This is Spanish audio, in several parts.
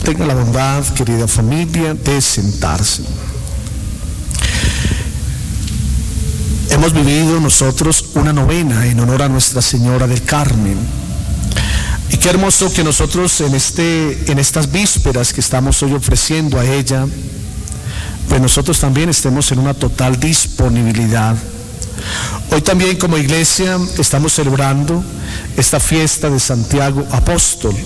Tenga la bondad, querida familia, de sentarse. Hemos vivido nosotros una novena en honor a Nuestra Señora del Carmen. Y qué hermoso que nosotros en estas vísperas que estamos hoy ofreciendo a ella, pues nosotros también estemos en una total disponibilidad. Hoy también como iglesia estamos celebrando esta fiesta de Santiago Apóstol,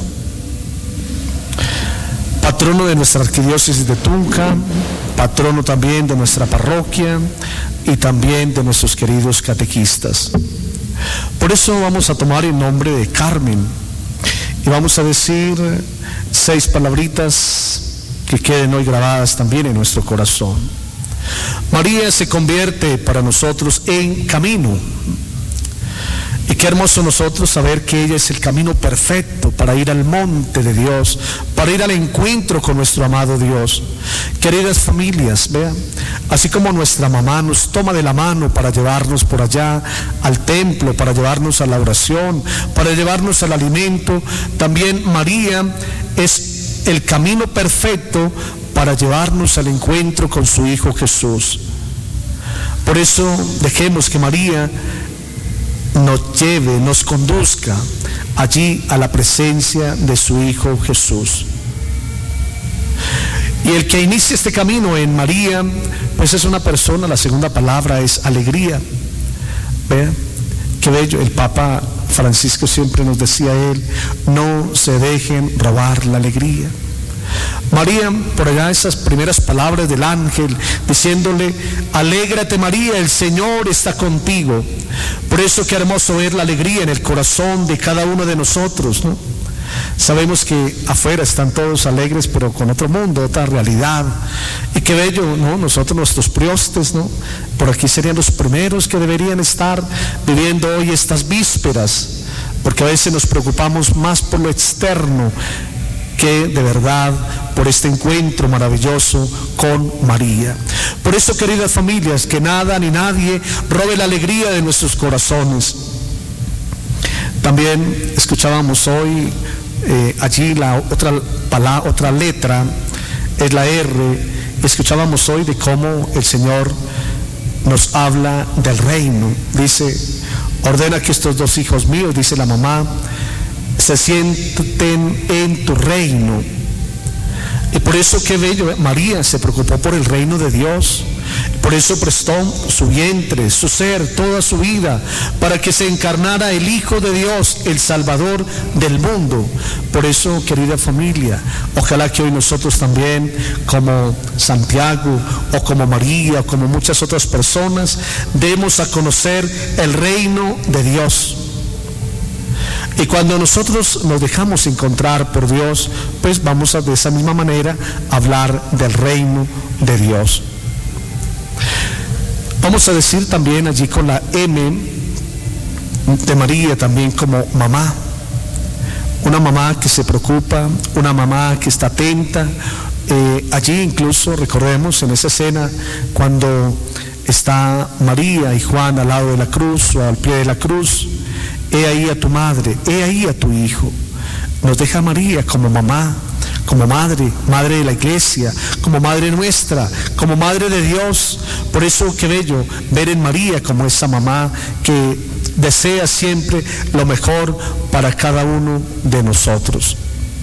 patrono de nuestra arquidiócesis de Tunja, patrono también de nuestra parroquia y también de nuestros queridos catequistas. Por eso vamos a tomar el nombre de Carmen y vamos a decir 6 palabritas que queden hoy grabadas también en nuestro corazón. María se convierte para nosotros en camino. Y qué hermoso nosotros saber que ella es el camino perfecto para ir al monte de Dios, para ir al encuentro con nuestro amado Dios. Queridas familias, vean, así como nuestra mamá nos toma de la mano para llevarnos por allá al templo, para llevarnos a la oración, para llevarnos al alimento, también María es el camino perfecto para llevarnos al encuentro con su Hijo Jesús. Por eso dejemos que María nos lleve, nos conduzca allí a la presencia de su Hijo Jesús. Y el que inicia este camino en María, pues es una persona, la segunda palabra es alegría. Vean, qué bello, el Papa Francisco siempre nos decía a él, no se dejen robar la alegría. María, por allá esas primeras palabras del ángel diciéndole, alégrate María, el Señor está contigo. Por eso qué hermoso ver la alegría en el corazón de cada uno de nosotros, ¿no? Sabemos que afuera están todos alegres, pero con otro mundo, otra realidad. Y qué bello, ¿no? Nosotros, nuestros priostes, ¿no? Por aquí serían los primeros que deberían estar viviendo hoy estas vísperas, porque a veces nos preocupamos más por lo externo que de verdad por este encuentro maravilloso con María. Por eso, queridas familias, que nada ni nadie robe la alegría de nuestros corazones. También escuchábamos hoy allí la otra letra es la R. Escuchábamos hoy de cómo el Señor nos habla del reino. Dice, ordena que estos 2 hijos míos, dice la mamá, se sienten en tu reino. Y por eso qué bello, María se preocupó por el reino de Dios. Por eso prestó su vientre, su ser, toda su vida, para que se encarnara el Hijo de Dios, el Salvador del mundo. Por eso, querida familia, ojalá que hoy nosotros también, como Santiago, o como María, o como muchas otras personas, demos a conocer el reino de Dios. Y cuando nosotros nos dejamos encontrar por Dios, pues vamos a de esa misma manera hablar del reino de Dios. Vamos a decir también allí con la M de María también como mamá. Una mamá que se preocupa, una mamá que está atenta. Allí incluso recordemos en esa escena cuando está María y Juan al lado de la cruz o al pie de la cruz. He ahí a tu madre, he ahí a tu hijo. Nos deja María como mamá, como madre, madre de la iglesia, como madre nuestra, como madre de Dios. Por eso qué bello ver en María como esa mamá que desea siempre lo mejor para cada uno de nosotros.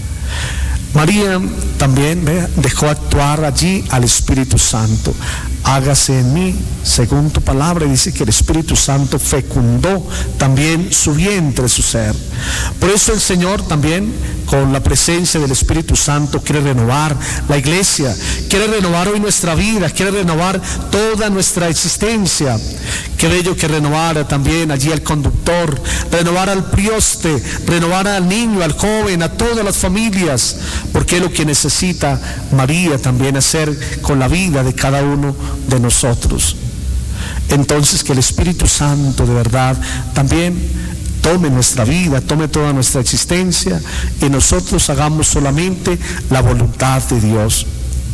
María también dejó actuar allí al Espíritu Santo. Hágase en mí según tu palabra. Y dice que el Espíritu Santo fecundó también su vientre, su ser. Por eso el Señor también, con la presencia del Espíritu Santo, quiere renovar la iglesia, quiere renovar hoy nuestra vida, quiere renovar toda nuestra existencia. Qué bello que renovara también allí al conductor, renovar al prioste, renovar al niño, al joven, a todas las familias, porque es lo que necesita María también hacer con la vida de cada uno de nosotros. Entonces que el Espíritu Santo de verdad también tome nuestra vida, tome toda nuestra existencia y nosotros hagamos solamente la voluntad de Dios.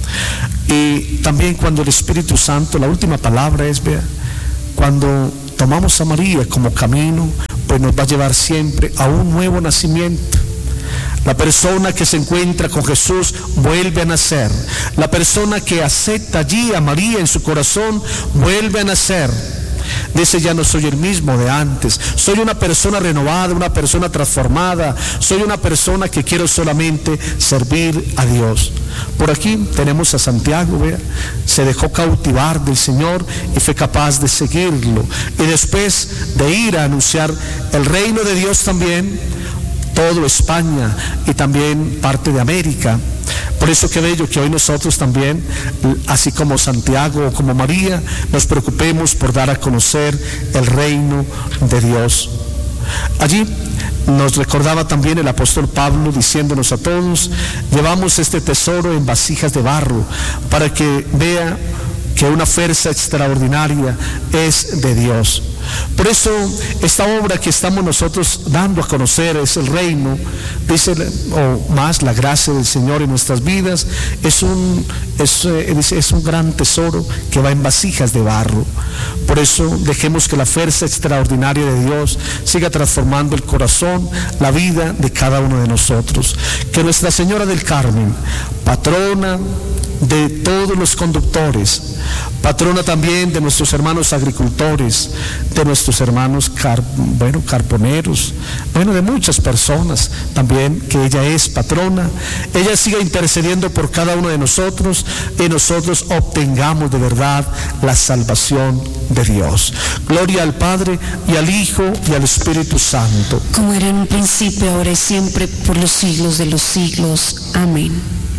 Y también cuando el Espíritu Santo, la última palabra es, vea, cuando tomamos a María como camino, pues nos va a llevar siempre a un nuevo nacimiento, La persona que se encuentra con Jesús vuelve a nacer. La persona que acepta allí a María en su corazón vuelve a nacer. Dice, ya no soy el mismo de antes, soy una persona renovada, una persona transformada, soy una persona que quiero solamente servir a Dios. Por aquí tenemos a Santiago, vea, se dejó cautivar del Señor y fue capaz de seguirlo. Y después de ir a anunciar el reino de Dios también, todo España y también parte de América. Por eso qué bello que hoy nosotros también, así como Santiago o como María, nos preocupemos por dar a conocer el reino de Dios. Allí nos recordaba también el apóstol Pablo diciéndonos a todos, llevamos este tesoro en vasijas de barro para que vea que una fuerza extraordinaria es de Dios. Por eso esta obra que estamos nosotros dando a conocer es el reino, dice, o más la gracia del Señor en nuestras vidas, es un gran tesoro que va en vasijas de barro. Por eso dejemos que la fuerza extraordinaria de Dios siga transformando el corazón, la vida de cada uno de nosotros. Que Nuestra Señora del Carmen, patrona de todos los conductores, patrona también de nuestros hermanos agricultores, de nuestros hermanos carboneros, de muchas personas también, que ella es patrona, ella siga intercediendo por cada uno de nosotros y nosotros obtengamos de verdad la salvación de Dios. Gloria al Padre y al Hijo y al Espíritu Santo, como era en un principio, ahora y siempre, por los siglos de los siglos. Amén.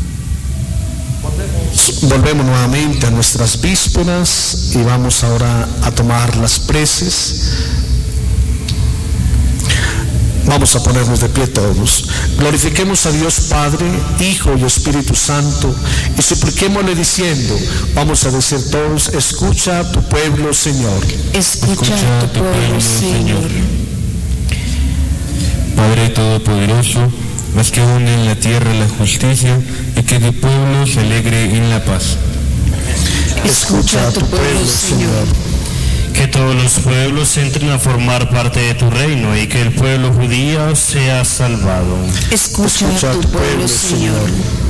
Volvemos nuevamente a nuestras vísperas y vamos ahora a tomar las preces. Vamos a ponernos de pie todos. Glorifiquemos a Dios Padre, Hijo y Espíritu Santo y supliquémosle diciendo, vamos a decir todos, escucha a tu pueblo, Señor. Escucha a tu pueblo, Señor. Padre Todopoderoso, más que une en la tierra la justicia y que tu pueblo se alegre en la paz. Escucha a tu pueblo, Señor. Que todos los pueblos entren a formar parte de tu reino y que el pueblo judío sea salvado. Escucha a tu pueblo, Señor.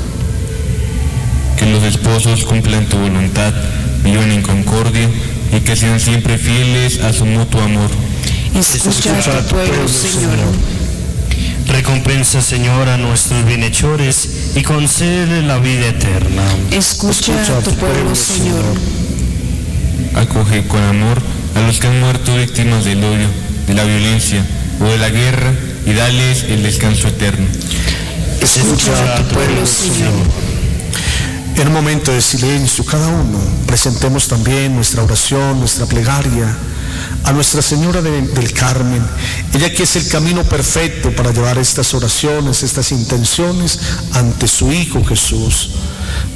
Que los esposos cumplan tu voluntad, vivan en concordia y que sean siempre fieles a su mutuo amor. Escucha a tu pueblo, Señor. Recompensa, Señor, a nuestros bienhechores y concédele la vida eterna. Escucha a tu pueblo, Señor. Acoge con amor a los que han muerto víctimas del odio, de la violencia o de la guerra y dales el descanso eterno. Escucha a tu pueblo, Señor. En un momento de silencio, cada uno, presentemos también nuestra oración, nuestra plegaria a Nuestra Señora del Carmen, ella que es el camino perfecto para llevar estas oraciones, estas intenciones ante su Hijo Jesús.